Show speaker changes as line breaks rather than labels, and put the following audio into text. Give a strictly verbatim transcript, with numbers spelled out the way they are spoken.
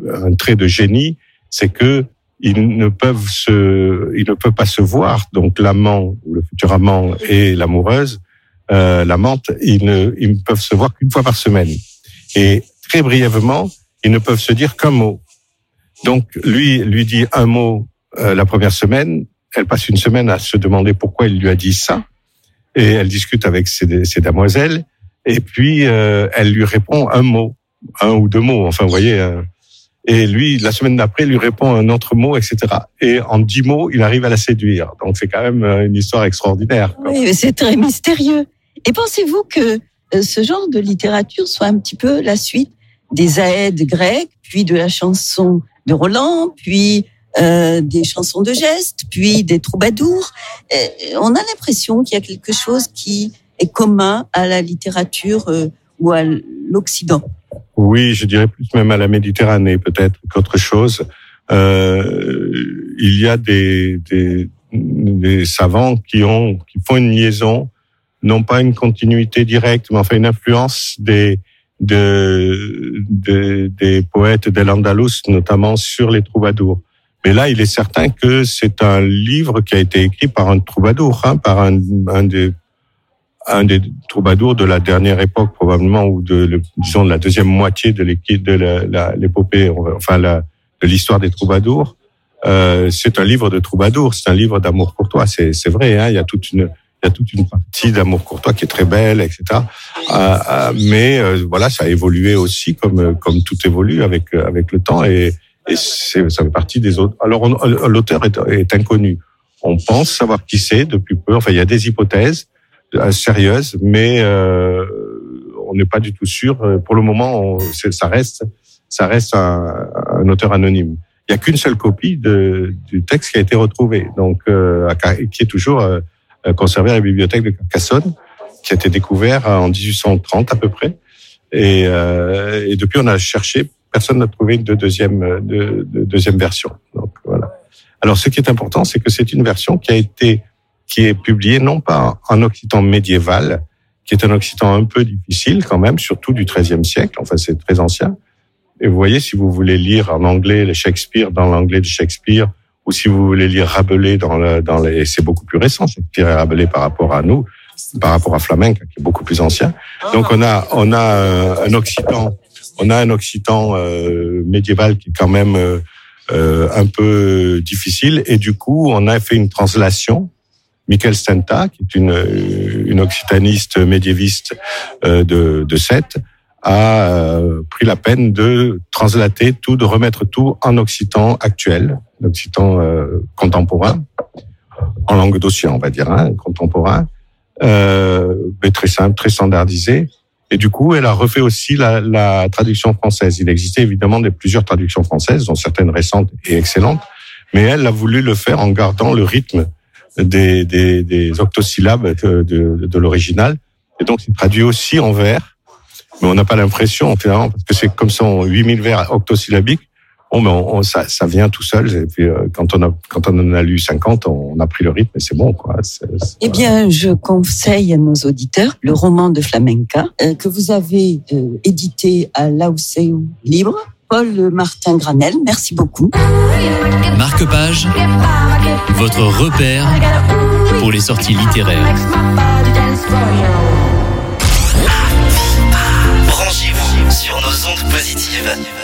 un trait de génie, c'est que ils ne peuvent se, ils ne peuvent pas se voir. Donc l'amant ou le futur amant et l'amoureuse, euh, l'amante, ils ne, ils ne peuvent se voir qu'une fois par semaine. Et très brièvement, ils ne peuvent se dire qu'un mot. Donc lui, lui dit un mot euh, la première semaine. Elle passe une semaine à se demander pourquoi il lui a dit ça. Et elle discute avec ses, ses damoiselles. Et puis euh, elle lui répond un mot, un ou deux mots. Enfin, vous voyez. Euh, Et lui, la semaine d'après, lui répond un autre mot, et cetera. Et en dix mots, il arrive à la séduire. Donc, c'est quand même une histoire extraordinaire. Quoi.
Oui, mais c'est très mystérieux. Et pensez-vous que ce genre de littérature soit un petit peu la suite des Aèdes grecques, puis de la chanson de Roland, puis euh, des chansons de geste, puis des troubadours? Et on a l'impression qu'il y a quelque chose qui est commun à la littérature euh, ou à l'Occident.
Oui, je dirais plus même à la Méditerranée peut-être qu'autre chose. Euh, il y a des, des, des savants qui ont qui font une liaison, non pas une continuité directe, mais enfin une influence des de, de des poètes de l'Andalous, notamment sur les troubadours. Mais là, il est certain que c'est un livre qui a été écrit par un troubadour, hein, par un, un des un des troubadours de la dernière époque probablement, ou de le, disons de la deuxième moitié de l'équipe de la, la, l'épopée, enfin la, de l'histoire des troubadours. Euh, c'est un livre de troubadours, c'est un livre d'amour courtois, c'est, c'est vrai. Hein, il y a toute une, il y a toute une partie d'amour courtois qui est très belle, et cetera. Euh, euh, mais euh, voilà, ça a évolué aussi comme comme tout évolue avec avec le temps, et, et c'est, ça fait partie des autres. Alors on, l'auteur est, est inconnu. On pense savoir qui c'est depuis peu. Enfin, il y a des hypothèses sérieuse, mais euh, on n'est pas du tout sûr. Pour le moment, on, c'est, ça reste, ça reste un, un auteur anonyme. Il y a qu'une seule copie de, du texte qui a été retrouvée, donc euh, qui est toujours euh, conservé à la bibliothèque de Carcassonne, qui a été découvert en dix-huit cent trente à peu près. Et, euh, et depuis, on a cherché, personne n'a trouvé de deuxième, de, de deuxième version. Donc voilà. Alors, ce qui est important, c'est que c'est une version qui a été qui est publié non pas en occitan médiéval, qui est un occitan un peu difficile quand même, surtout du treizième siècle, enfin c'est très ancien. Et vous voyez, si vous voulez lire en anglais le Shakespeare dans l'anglais de Shakespeare, ou si vous voulez lire Rabelais dans le, dans les, c'est beaucoup plus récent, Shakespeare et Rabelais par rapport à nous, par rapport à Flamenca, qui est beaucoup plus ancien. Donc on a, on a un occitan, on a un occitan euh, médiéval qui est quand même euh, euh, un peu difficile, et du coup on a fait une translation. Michael Stenta, qui est une, une occitaniste médiéviste de, de Sète, a euh, pris la peine de translater tout, de remettre tout en occitan actuel, l'occitan euh, contemporain, en langue d'Ossian, on va dire, hein, contemporain, euh, mais très simple, très standardisé. Et du coup, elle a refait aussi la, la traduction française. Il existait évidemment des, plusieurs traductions françaises, dont certaines récentes et excellentes, mais elle a voulu le faire en gardant le rythme Des, des, des octosyllabes de, de, de l'original. Et donc, c'est traduit aussi en vers. Mais on n'a pas l'impression, finalement, parce que c'est comme ça, huit mille vers octosyllabiques. Bon, mais on, on, ça, ça vient tout seul. Et puis, euh, quand on a, quand on en a lu cinquante, on a pris le rythme et c'est bon, quoi. C'est, c'est,
eh bien, je conseille à nos auditeurs le roman de Flamenca, euh, que vous avez euh, édité à Lauseu Libre. Paul Martin Granel, merci beaucoup.
Marque-page, votre repère pour les sorties littéraires.
Branchez-vous sur nos ondes positives.